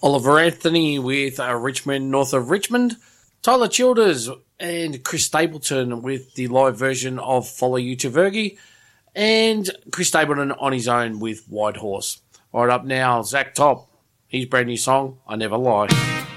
Oliver Anthony with Richmond, North of Richmond. Tyler Childers and Chris Stapleton with the live version of Follow You to Vergy. And Chris Stapleton on his own with White Horse. Right up now, Zach Top. His brand new song, I Never Lie.